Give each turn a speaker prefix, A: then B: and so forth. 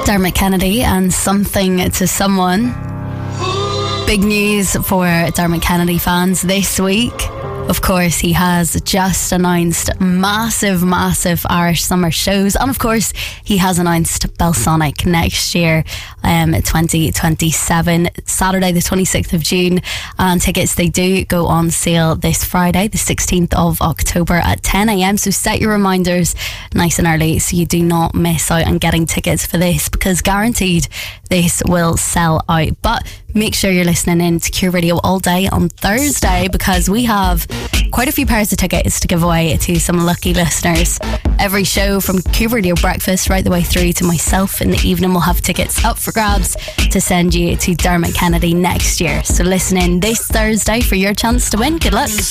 A: Dermot Kennedy and Something to Someone. Big news for Dermot Kennedy fans this week. Of course, he has just announced massive Irish summer shows, and of course he has announced Belsonic next year, 2027, Saturday the 26th of June, and tickets, they do go on sale this Friday the 16th of October at 10am, so set your reminders nice and early so you do not miss out on getting tickets for this, because guaranteed this will sell out. But make sure you're listening in to Q Radio all day on Thursday, because we have quite a few pairs of tickets to give away to some lucky listeners. Every show from Q Radio Breakfast right the way through to myself in the evening will have tickets up for grabs to send you to Dermot Kennedy next year. So listen in this Thursday for your chance to win. Good luck.